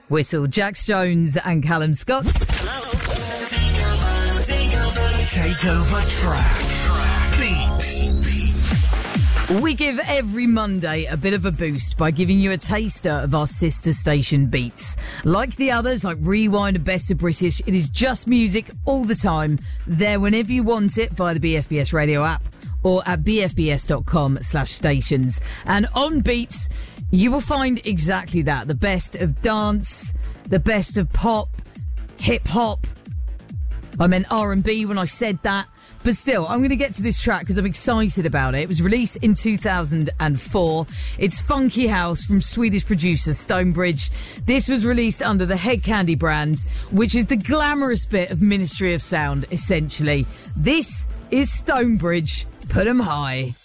Whistle, Jax Jones and Callum Scott. Takeover track. Beats. We give every Monday a bit of a boost by giving you a taster of our sister station Beats. Like the others, like Rewind and Best of British, it is just music all the time, there whenever you want it via the BFBS radio app or at bfbs.com/stations. And on Beats, you will find exactly that. The best of dance, the best of pop, hip hop. I meant R&B when I said that. But still, I'm going to get to this track because I'm excited about it. It was released in 2004. It's Funky House from Swedish producer Stonebridge. This was released under the Head Candy brand, which is the glamorous bit of Ministry of Sound, essentially. This is Stonebridge. Put 'em high.